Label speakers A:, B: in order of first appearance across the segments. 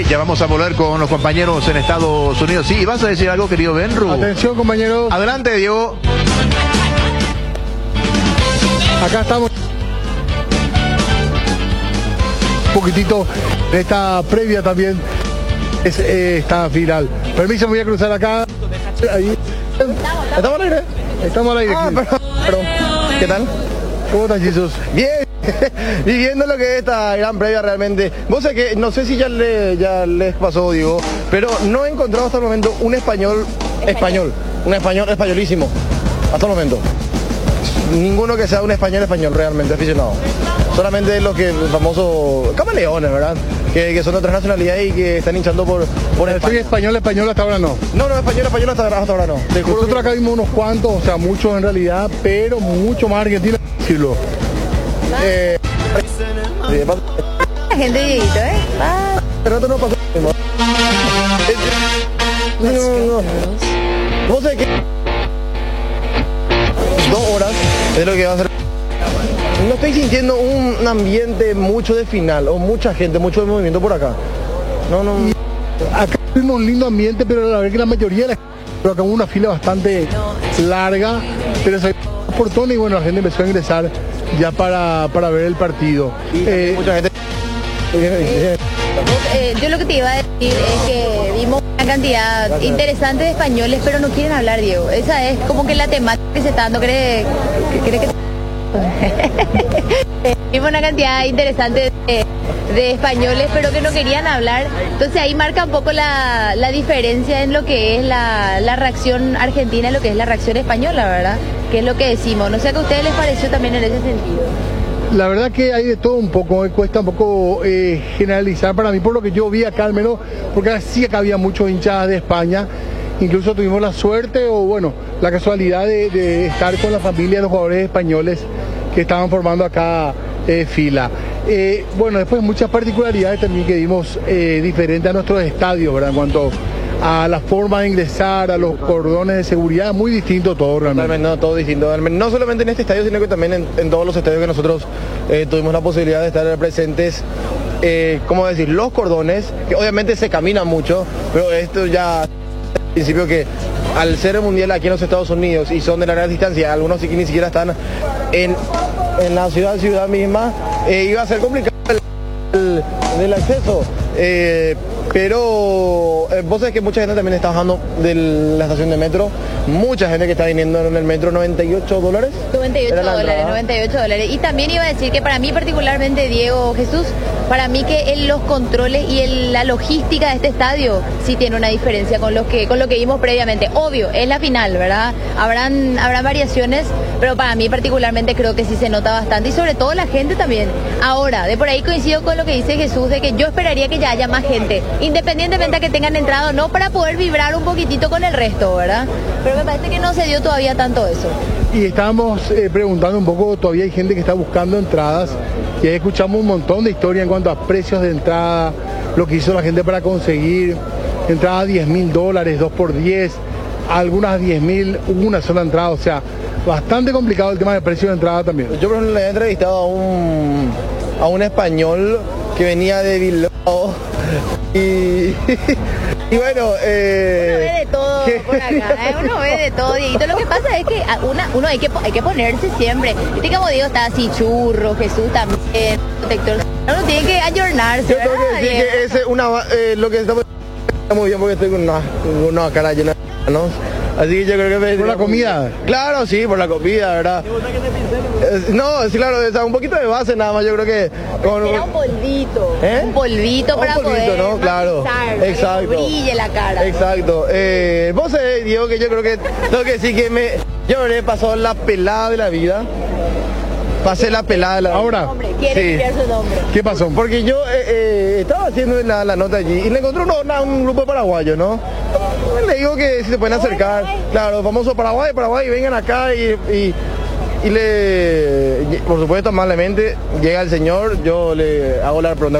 A: ya vamos a volver con los compañeros en Estados Unidos. Sí, ¿vas a decir algo, querido Benru?
B: Atención, compañeros.
A: Adelante, Diego.
B: Acá estamos. Un poquitito de esta previa también está viral. Permiso, me voy a cruzar acá. Ahí. ¿Estamos al aire? Estamos al aire.
C: Perdón. ¿Qué tal?
B: ¿Cómo estás, Jesús?
C: Bien. Viviendo lo que es esta gran previa realmente. Vos sabés que, no sé si ya les pasó, digo, pero no he encontrado hasta el momento un español, un español españolísimo, hasta el momento. Ninguno que sea un español realmente aficionado. Solamente los que, los famosos camaleones, ¿verdad? Que son de otras nacionalidades y que están hinchando por España.
B: Soy español hasta ahora no.
C: No, español hasta ahora no.
B: Nosotros acá vimos unos cuantos, o sea, muchos en realidad, pero mucho más argentino, decirlo.
D: La gente de Dieguito,
C: Pero no pasó. No. ¿Vos sabés qué? 2 horas es lo que va a ser. No estoy sintiendo un ambiente mucho de final, o mucha gente, mucho de movimiento por acá. No.
B: Acá tuvimos un lindo ambiente, pero la verdad que la mayoría de pero acá hubo una fila bastante larga, pero se portón y bueno, la gente empezó a ingresar ya para ver el partido.
C: Mucha gente.
D: Yo lo que te iba a decir es que vimos una cantidad interesante de españoles, pero no quieren hablar, Diego. Esa es como que la temática que se está dando. ¿Cree que vimos una cantidad interesante de españoles, pero que no querían hablar? Entonces ahí marca un poco la diferencia en lo que es la reacción argentina y lo que es la reacción española, ¿verdad? Que es lo que decimos. No sé qué a ustedes les pareció también en ese sentido.
B: La verdad que hay de todo un poco, me cuesta un poco generalizar para mí, por lo que yo vi acá al menos, porque sí acá había muchos hinchadas de España, incluso tuvimos la suerte o bueno, la casualidad de estar con la familia de los jugadores españoles que estaban formando acá fila. Bueno, después muchas particularidades también que vimos diferentes a nuestros estadios, ¿verdad? En cuanto a la forma de ingresar, a los cordones de seguridad, muy distinto todo realmente.
C: No, todo distinto. No solamente en este estadio, sino que también en todos los estadios que nosotros tuvimos la posibilidad de estar presentes. ¿Cómo decir? Los cordones, que obviamente se camina mucho, pero esto ya al principio que al ser el mundial aquí en los Estados Unidos y son de la gran distancia, algunos sí que ni siquiera están en la ciudad misma, iba a ser complicado el acceso. Pero vos sabés que mucha gente también está bajando de la estación de metro, mucha gente que está viniendo en el metro, $98.
D: $98. Y también iba a decir que para mí particularmente, Diego, Jesús, para mí que los controles y la logística de este estadio sí tiene una diferencia con lo que vimos previamente. Obvio, es la final, ¿verdad? Habrán variaciones, pero para mí particularmente creo que sí se nota bastante y sobre todo la gente también. Ahora, de por ahí coincido con lo que dice Jesús, de que yo esperaría que ya haya más gente, independientemente de que tengan entrado o no, para poder vibrar un poquitito con el resto, ¿verdad? Pero me parece que no se dio todavía tanto eso.
B: Y estábamos preguntando un poco, todavía hay gente que está buscando entradas y ahí escuchamos un montón de historias en cuanto a precios de entrada, lo que hizo la gente para conseguir entradas $10.000, 2x10, algunas 10.000, una sola entrada, o sea, bastante complicado el tema de precios de entrada también.
C: Yo por ejemplo le he entrevistado a un español que venía de Bilbao y bueno,
D: uno ve de todo por acá, uno ve de todo, Dieguito. Lo que pasa es que uno hay que ponerse siempre. Viste que como digo, está así Churro, Jesús también, protector. Uno tiene que ayornarse.
C: Yo tengo que decir que ese lo que está muy bien porque estoy con una cara llena de manos. Así que yo creo que...
B: ¿Por la comida?
C: Claro, sí, por la comida, ¿verdad? No, sí, claro, o sea, un poquito de base nada más, yo creo que...
D: Era un polvito. Un polvito para poder
C: ¿no? Claro, exacto.
D: Que brille la cara.
C: Exacto. Vos digo que yo creo que... Tengo que decir que yo le pasó la pelada de la vida. Pasé la pelada de la vida.
B: Ahora,
D: quiere cambiar su nombre.
B: ¿Qué pasó?
C: Porque yo estaba haciendo la nota allí y le encontré un grupo paraguayo, ¿no? Le digo que si se pueden acercar, claro, famoso Paraguay, vengan acá y por supuesto, amablemente, llega el señor, yo le hago la pregunta.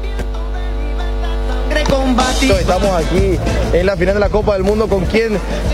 C: Estamos aquí en la final de la Copa del Mundo, ¿con quién